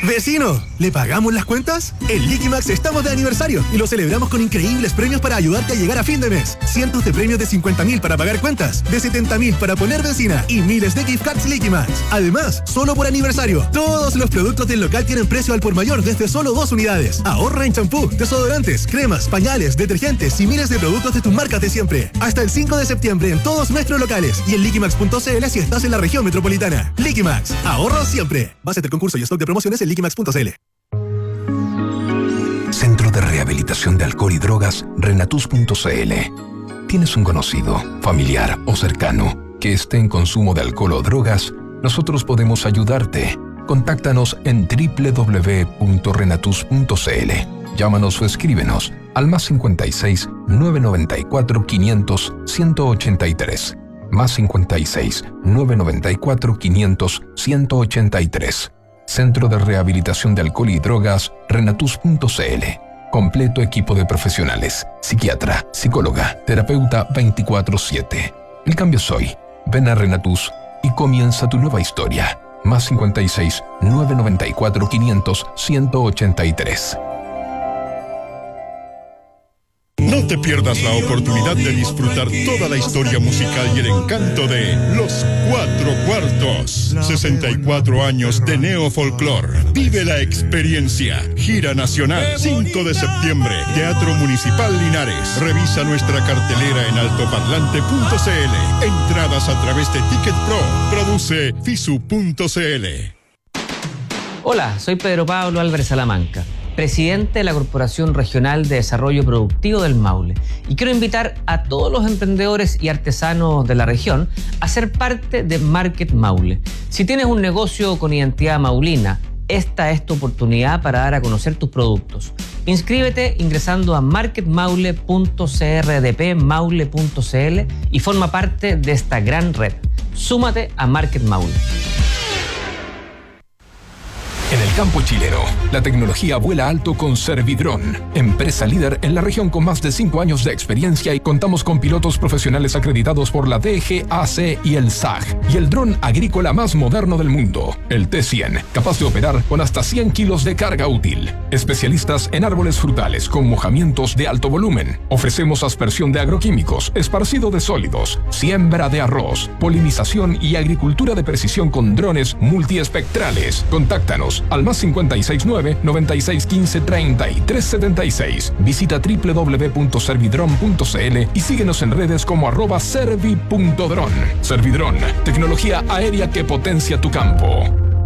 ¡Vecino! ¿Le pagamos las cuentas? En Liquimax estamos de aniversario y lo celebramos con increíbles premios para ayudarte a llegar a fin de mes. Cientos de premios de 50.000 para pagar cuentas, de 70.000 para poner benzina y miles de gift cards Liquimax. Además, solo por aniversario, todos los productos del local tienen precio al por mayor desde solo 2 unidades. Ahorra en champú, desodorantes, cremas, pañales, detergentes y miles de productos de tus marcas de siempre. Hasta el 5 de septiembre en todos nuestros locales y en liquimax.cl si estás en la región metropolitana. Liquimax, ahorro siempre. Base del concurso y stock de promociones en liquimax.cl. Centro de Rehabilitación de Alcohol y Drogas, Renatus.cl. ¿Tienes un conocido, familiar o cercano que esté en consumo de alcohol o drogas? Nosotros podemos ayudarte. Contáctanos en www.renatus.cl. Llámanos o escríbenos al +56 994 500 183. +56 994 500 183. Centro de Rehabilitación de Alcohol y Drogas, Renatus.cl. Completo equipo de profesionales, psiquiatra, psicóloga, terapeuta 24/7. El cambio es hoy. Ven a Renatus y comienza tu nueva historia. +56 994 500 183. No te pierdas la oportunidad de disfrutar toda la historia musical y el encanto de Los Cuatro Cuartos. 64 años de neofolclor. Vive la experiencia. Gira nacional, 5 de septiembre. Teatro Municipal Linares. Revisa nuestra cartelera en altoparlante.cl. Entradas a través de Ticket Pro. Produce Fisu.cl. Hola, soy Pedro Pablo Álvarez Salamanca, presidente de la Corporación Regional de Desarrollo Productivo del Maule, y quiero invitar a todos los emprendedores y artesanos de la región a ser parte de Market Maule. Si tienes un negocio con identidad maulina, esta es tu oportunidad para dar a conocer tus productos. Inscríbete ingresando a marketmaule.crdpmaule.cl y forma parte de esta gran red. Súmate a Market Maule. En el campo chileno, la tecnología vuela alto con Servidrón, empresa líder en la región con más de 5 años de experiencia, y contamos con pilotos profesionales acreditados por la DGAC y el SAG, y el dron agrícola más moderno del mundo, el T100, capaz de operar con hasta 100 kilos de carga útil. Especialistas en árboles frutales con mojamientos de alto volumen. Ofrecemos aspersión de agroquímicos, esparcido de sólidos, siembra de arroz, polinización y agricultura de precisión con drones multiespectrales. Contáctanos al +569 9615 3376. Visita www.servidron.cl y síguenos en redes como @servi.dron. Servidrón, tecnología aérea que potencia tu campo.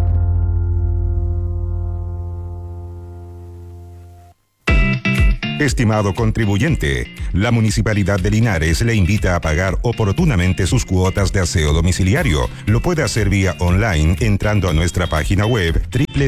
Estimado contribuyente, la Municipalidad de Linares le invita a pagar oportunamente sus cuotas de aseo domiciliario. Lo puede hacer vía online entrando a nuestra página web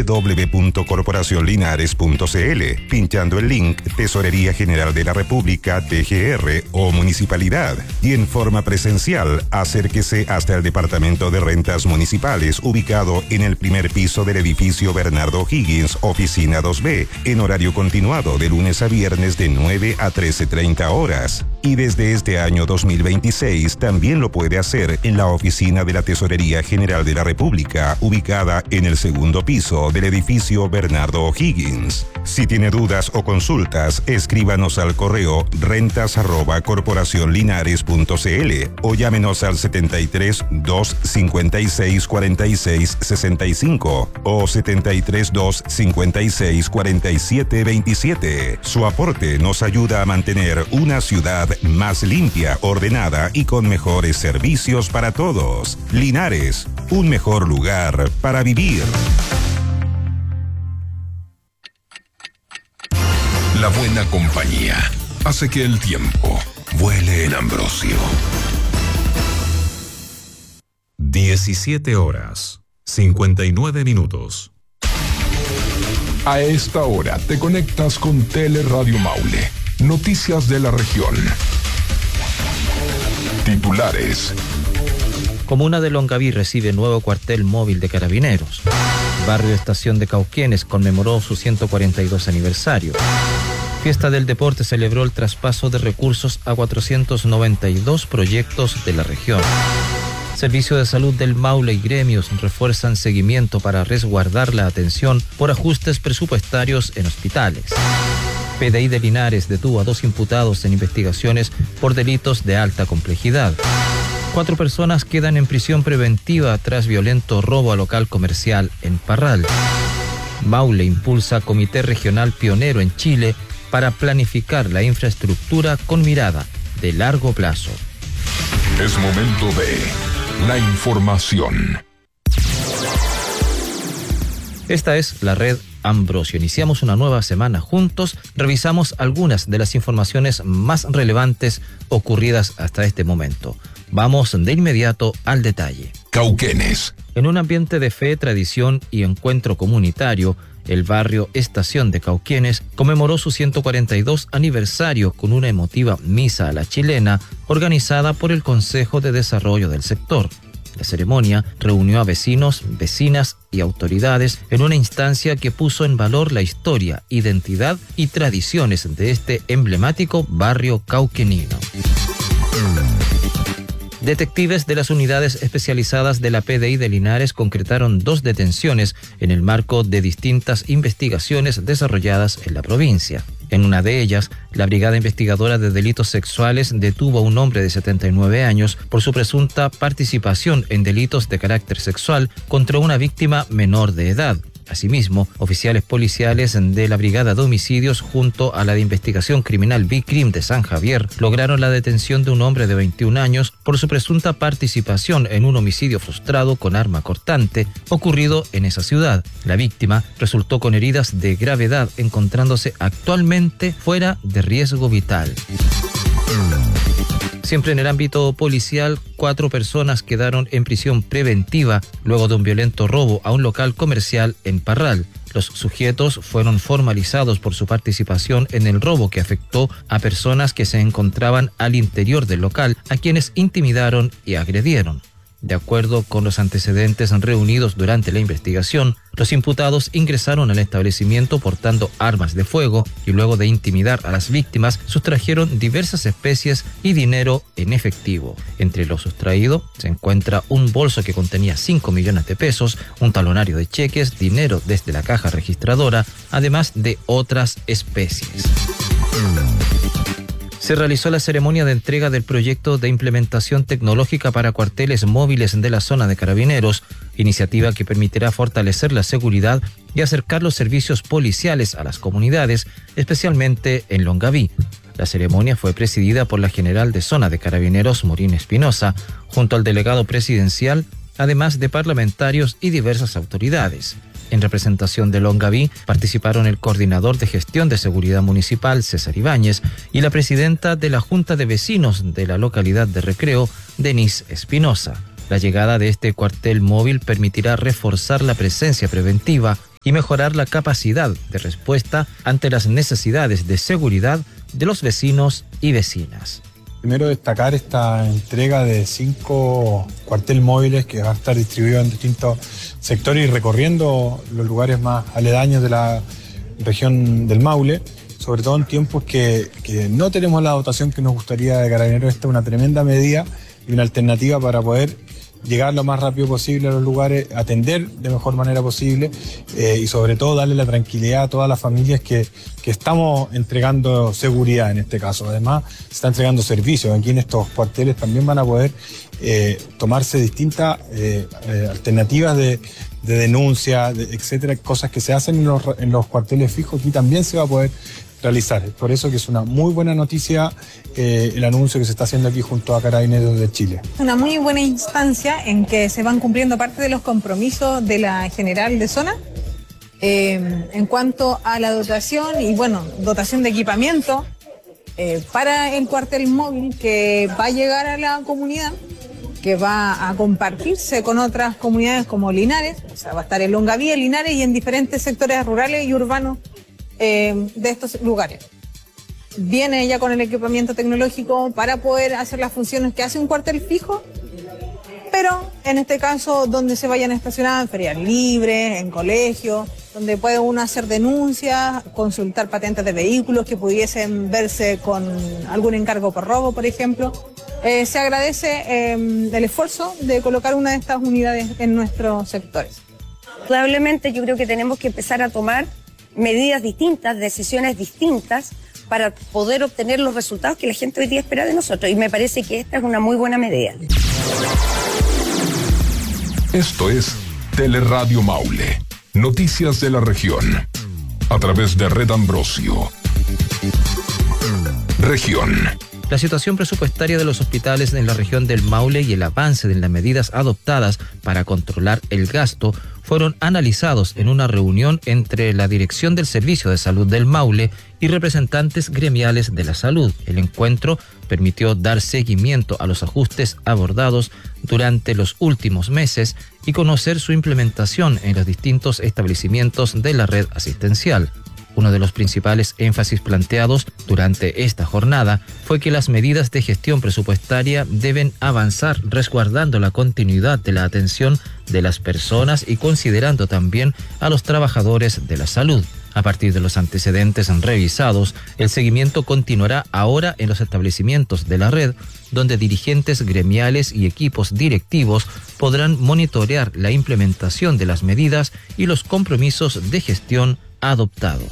www.corporacionlinares.cl, pinchando el link Tesorería General de la República, TGR o Municipalidad, y en forma presencial acérquese hasta el Departamento de Rentas Municipales, ubicado en el primer piso del edificio Bernardo O'Higgins, oficina 2B, en horario continuado de lunes a viernes de 9 a 13:30 horas. Y desde este año 2026 también lo puede hacer en la oficina de la Tesorería General de la República, ubicada en el segundo piso del edificio Bernardo O'Higgins. Si tiene dudas o consultas, escríbanos al correo rentas@corporacionlinares.cl o llámenos al 73 256 46 65 o 73 256 47 27. Su aporte nos ayuda a mantener una ciudad más limpia, ordenada y con mejores servicios para todos. Linares, un mejor lugar para vivir. La buena compañía hace que el tiempo vuele en Ambrosio. 17:59. A esta hora te conectas con Teleradio Maule. Noticias de la región. Titulares. Comuna de Longaví recibe nuevo cuartel móvil de carabineros. Barrio Estación de Cauquenes conmemoró su 142 aniversario. Fiesta del Deporte celebró el traspaso de recursos a 492 proyectos de la región. Servicio de Salud del Maule y gremios refuerzan seguimiento para resguardar la atención por ajustes presupuestarios en hospitales. PDI de Linares detuvo a 2 imputados en investigaciones por delitos de alta complejidad. 4 personas quedan en prisión preventiva tras violento robo a local comercial en Parral. Maule impulsa Comité Regional pionero en Chile para planificar la infraestructura con mirada de largo plazo. Es momento de la información. Esta es la red Ambrosio. Iniciamos una nueva semana juntos. Revisamos algunas de las informaciones más relevantes ocurridas hasta este momento. Vamos de inmediato al detalle. Cauquenes. En un ambiente de fe, tradición y encuentro comunitario, el barrio Estación de Cauquenes conmemoró su 142 aniversario con una emotiva misa a la chilena organizada por el Consejo de Desarrollo del sector. La ceremonia reunió a vecinos, vecinas y autoridades en una instancia que puso en valor la historia, identidad y tradiciones de este emblemático barrio cauquenino. Detectives de las unidades especializadas de la PDI de Linares concretaron 2 detenciones en el marco de distintas investigaciones desarrolladas en la provincia. En una de ellas, la Brigada Investigadora de Delitos Sexuales detuvo a un hombre de 79 años por su presunta participación en delitos de carácter sexual contra una víctima menor de edad. Asimismo, oficiales policiales de la Brigada de Homicidios junto a la de Investigación Criminal BICRIM de San Javier lograron la detención de un hombre de 21 años por su presunta participación en un homicidio frustrado con arma cortante ocurrido en esa ciudad. La víctima resultó con heridas de gravedad, encontrándose actualmente fuera de riesgo vital. Siempre en el ámbito policial, 4 personas quedaron en prisión preventiva luego de un violento robo a un local comercial en Parral. Los sujetos fueron formalizados por su participación en el robo que afectó a personas que se encontraban al interior del local, a quienes intimidaron y agredieron. De acuerdo con los antecedentes reunidos durante la investigación, los imputados ingresaron al establecimiento portando armas de fuego y luego de intimidar a las víctimas sustrajeron diversas especies y dinero en efectivo. Entre lo sustraído se encuentra un bolso que contenía 5 millones de pesos, un talonario de cheques, dinero desde la caja registradora, además de otras especies. Se realizó la ceremonia de entrega del proyecto de implementación tecnológica para cuarteles móviles de la zona de Carabineros, iniciativa que permitirá fortalecer la seguridad y acercar los servicios policiales a las comunidades, especialmente en Longaví. La ceremonia fue presidida por la general de zona de Carabineros, Morín Espinosa, junto al delegado presidencial, además de parlamentarios y diversas autoridades. En representación de Longaví participaron el coordinador de gestión de seguridad municipal, César Ibáñez, y la presidenta de la Junta de Vecinos de la localidad de Recreo, Denise Espinosa. La llegada de este cuartel móvil permitirá reforzar la presencia preventiva y mejorar la capacidad de respuesta ante las necesidades de seguridad de los vecinos y vecinas. Primero destacar esta entrega de 5 cuarteles móviles que van a estar distribuidos en distintos sectores y recorriendo los lugares más aledaños de la región del Maule, sobre todo en tiempos que no tenemos la dotación que nos gustaría de Carabineros. Esta es una tremenda medida y una alternativa para poder llegar lo más rápido posible a los lugares, atender de mejor manera posible y sobre todo darle la tranquilidad a todas las familias que estamos entregando seguridad en este caso. Además, se está entregando servicios. Aquí en estos cuarteles también van a poder tomarse distintas alternativas de denuncia, etcétera, cosas que se hacen en los cuarteles fijos. Aquí también se va a poder realizar. Por eso que es una muy buena noticia el anuncio que se está haciendo aquí junto a Carabineros de Chile. Una muy buena instancia en que se van cumpliendo parte de los compromisos de la general de zona en cuanto a la dotación y dotación de equipamiento para el cuartel móvil que va a llegar a la comunidad, que va a compartirse con otras comunidades como Linares, o sea, va a estar en Longaví, en Linares y en diferentes sectores rurales y urbanos de estos lugares. Viene ya con el equipamiento tecnológico para poder hacer las funciones que hace un cuartel fijo, pero en este caso donde se vayan a estacionar en ferias libres, en colegios, donde puede uno hacer denuncias, consultar patentes de vehículos que pudiesen verse con algún encargo por robo, por ejemplo, se agradece el esfuerzo de colocar una de estas unidades en nuestros sectores. Probablemente yo creo que tenemos que empezar a tomar medidas distintas, decisiones distintas, para poder obtener los resultados que la gente hoy día espera de nosotros. Y me parece que esta es una muy buena medida. Esto es Teleradio Maule. Noticias de la región. A través de Red Ambrosio. Región. La situación presupuestaria de los hospitales en la región del Maule y el avance de las medidas adoptadas para controlar el gasto fueron analizados en una reunión entre la Dirección del Servicio de Salud del Maule y representantes gremiales de la salud. El encuentro permitió dar seguimiento a los ajustes abordados durante los últimos meses y conocer su implementación en los distintos establecimientos de la red asistencial. Uno de los principales énfasis planteados durante esta jornada fue que las medidas de gestión presupuestaria deben avanzar resguardando la continuidad de la atención de las personas y considerando también a los trabajadores de la salud. A partir de los antecedentes revisados, el seguimiento continuará ahora en los establecimientos de la red, donde dirigentes gremiales y equipos directivos podrán monitorear la implementación de las medidas y los compromisos de gestión adoptados.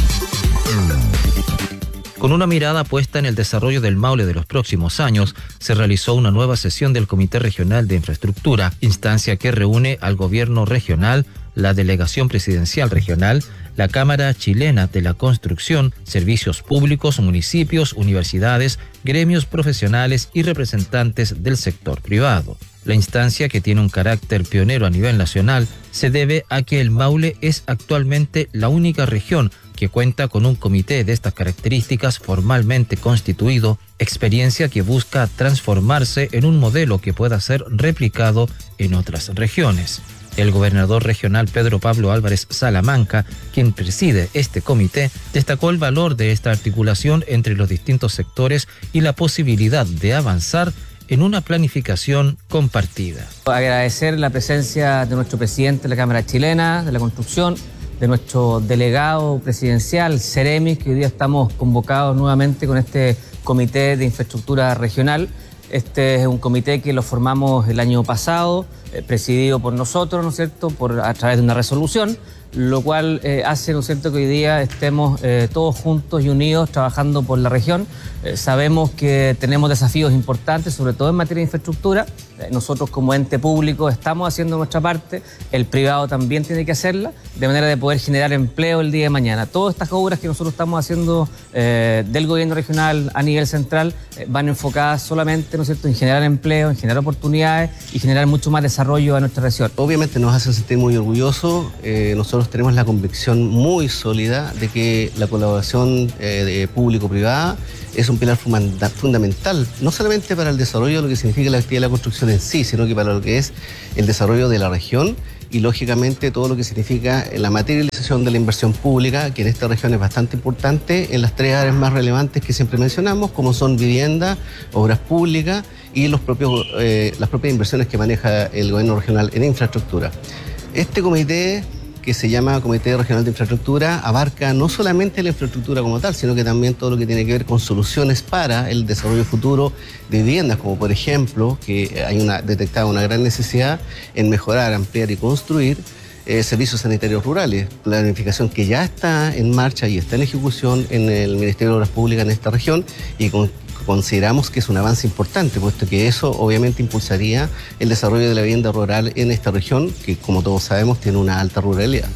Con una mirada puesta en el desarrollo del Maule de los próximos años, se realizó una nueva sesión del Comité Regional de Infraestructura, instancia que reúne al Gobierno Regional, la Delegación Presidencial Regional, la Cámara Chilena de la Construcción, servicios públicos, municipios, universidades, gremios profesionales y representantes del sector privado. La instancia, que tiene un carácter pionero a nivel nacional, se debe a que el Maule es actualmente la única región que cuenta con un comité de estas características formalmente constituido, experiencia que busca transformarse en un modelo que pueda ser replicado en otras regiones. El gobernador regional Pedro Pablo Álvarez Salamanca, quien preside este comité, destacó el valor de esta articulación entre los distintos sectores y la posibilidad de avanzar en una planificación compartida. Agradecer la presencia de nuestro presidente de la Cámara Chilena de la Construcción, de nuestro delegado presidencial, Ceremis, que hoy día estamos convocados nuevamente con este Comité de Infraestructura Regional. Este es un comité que lo formamos el año pasado, presidido por nosotros, ¿no es cierto?, a través de una resolución, lo cual hace, ¿no es cierto?, que hoy día estemos todos juntos y unidos trabajando por la región. Sabemos que tenemos desafíos importantes, sobre todo en materia de infraestructura. Nosotros como ente público estamos haciendo nuestra parte, el privado también tiene que hacerla, de manera de poder generar empleo el día de mañana. Todas estas obras que nosotros estamos haciendo del gobierno regional a nivel central van enfocadas solamente, ¿no es cierto?, en generar empleo, en generar oportunidades y generar mucho más desarrollo a nuestra región. Obviamente nos hace sentir muy orgullosos. Nosotros tenemos la convicción muy sólida de que la colaboración público-privada es un pilar fundamental, no solamente para el desarrollo de lo que significa la actividad de la construcción en sí, sino que para lo que es el desarrollo de la región y, lógicamente, todo lo que significa la materialización de la inversión pública, que en esta región es bastante importante, en las tres áreas más relevantes que siempre mencionamos, como son vivienda, obras públicas y las propias inversiones que maneja el gobierno regional en infraestructura. Este comité, que se llama Comité Regional de Infraestructura, abarca no solamente la infraestructura como tal, sino que también todo lo que tiene que ver con soluciones para el desarrollo futuro de viviendas, como por ejemplo que hay detectada una gran necesidad en mejorar, ampliar y construir servicios sanitarios rurales, planificación que ya está en marcha y está en ejecución en el Ministerio de Obras Públicas en esta región, y consideramos que es un avance importante, puesto que eso obviamente impulsaría el desarrollo de la vivienda rural en esta región, que como todos sabemos tiene una alta ruralidad.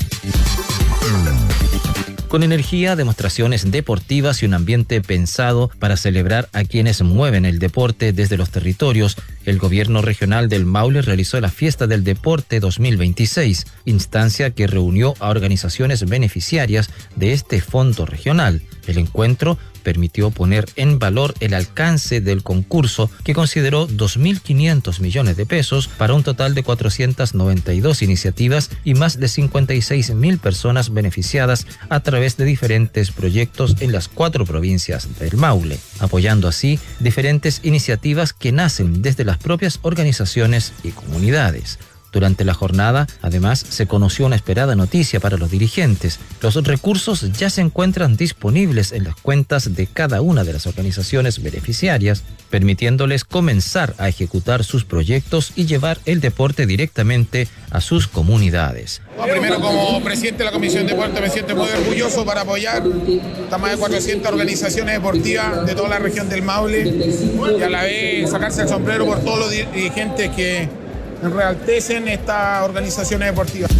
Con energía, demostraciones deportivas y un ambiente pensado para celebrar a quienes mueven el deporte desde los territorios, el gobierno regional del Maule realizó la Fiesta del Deporte 2026, instancia que reunió a organizaciones beneficiarias de este fondo regional. El encuentro permitió poner en valor el alcance del concurso, que consideró 2.500 millones de pesos para un total de 492 iniciativas y más de 56.000 personas beneficiadas a través de diferentes proyectos en las 4 provincias del Maule, apoyando así diferentes iniciativas que nacen desde las propias organizaciones y comunidades. Durante la jornada, además, se conoció una esperada noticia para los dirigentes. Los recursos ya se encuentran disponibles en las cuentas de cada una de las organizaciones beneficiarias, permitiéndoles comenzar a ejecutar sus proyectos y llevar el deporte directamente a sus comunidades. Primero, como presidente de la Comisión de Deporte, me siento muy orgulloso para apoyar a más de 400 organizaciones deportivas de toda la región del Maule y a la vez sacarse el sombrero por todos los dirigentes que enaltecen estas organizaciones deportivas.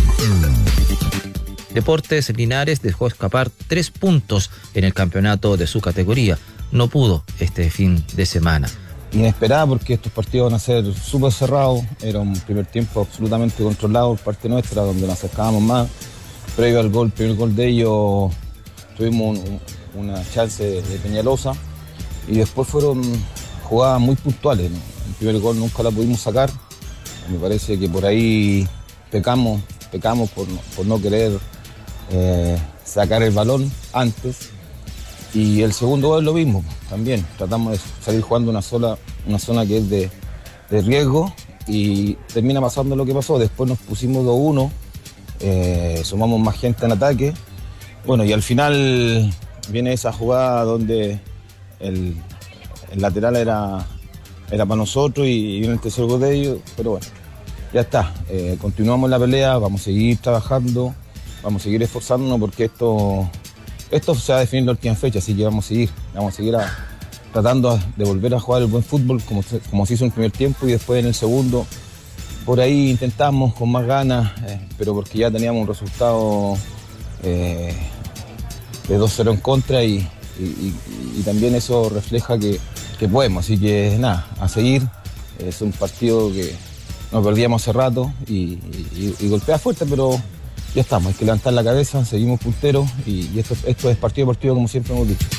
Deportes Linares dejó escapar 3 puntos en el campeonato de su categoría. No pudo este fin de semana. Inesperada porque estos partidos van a ser súper cerrados. Era un primer tiempo absolutamente controlado por parte nuestra, donde nos acercábamos más. Previo al primer gol de ellos, tuvimos una chance de Peñalosa y después fueron jugadas muy puntuales, ¿no? El primer gol nunca la pudimos sacar. Me parece que por ahí pecamos por no querer sacar el balón antes. Y el segundo gol es lo mismo, también. Tratamos de salir jugando una zona que es de riesgo y termina pasando lo que pasó. Después nos pusimos 2-1, sumamos más gente en ataque. Bueno, y al final viene esa jugada donde el lateral era para nosotros y viene el tercer gol de ellos, pero bueno, ya está. Continuamos la pelea, vamos a seguir trabajando, vamos a seguir esforzándonos porque esto se va a definir la última fecha, así que vamos a seguir tratando de volver a jugar el buen fútbol como se hizo en el primer tiempo y después en el segundo. Por ahí intentamos con más ganas, pero porque ya teníamos un resultado de 2-0 en contra y también eso refleja que podemos, así que nada, a seguir. Es un partido que nos perdíamos hace rato y golpea fuerte, pero ya estamos, hay que levantar la cabeza, seguimos punteros y esto es partido a partido como siempre hemos dicho.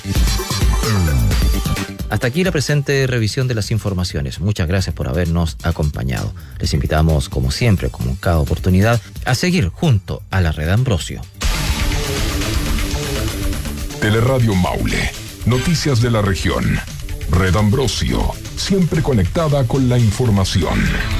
Hasta aquí la presente revisión de las informaciones. Muchas gracias por habernos acompañado. Les invitamos, como siempre, como en cada oportunidad, a seguir junto a la Red Ambrosio. Teleradio Maule. Noticias de la región. Red Ambrosio. Siempre conectada con la información.